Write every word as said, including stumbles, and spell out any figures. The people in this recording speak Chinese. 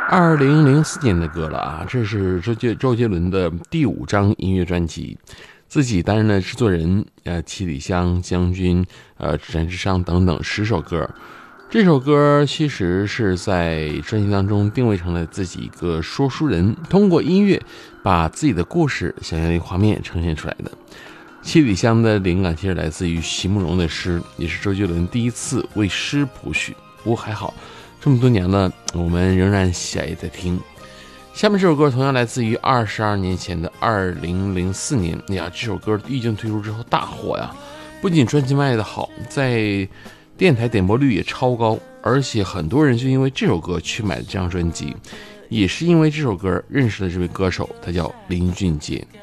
二零零四年的歌了啊，这是周杰周杰伦的第五张音乐专辑，自己担任了制作人，呃，七里香、将军、呃，展翅上等等十首歌。这首歌其实是在专辑当中定位成了自己一个说书人，通过音乐把自己的故事、想象力画面呈现出来的。七里香的灵感其实来自于席慕容的诗，也是周杰伦第一次为诗谱曲。不过还好，这么多年了，我们仍然喜爱在听。下面这首歌同样来自于二十二年前的二零零四年，哎呀，这首歌一经推出之后大火呀！不仅专辑卖的好，在电台点播率也超高，而且很多人就因为这首歌去买了这张专辑，也是因为这首歌认识了这位歌手，他叫林俊杰。